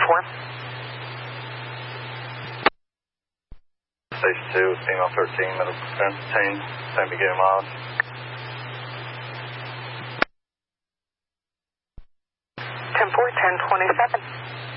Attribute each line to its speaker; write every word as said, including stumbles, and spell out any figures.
Speaker 1: four.
Speaker 2: Station two, female thirteen, middle ten, ten beginning miles.
Speaker 1: ten four, ten twenty-seven.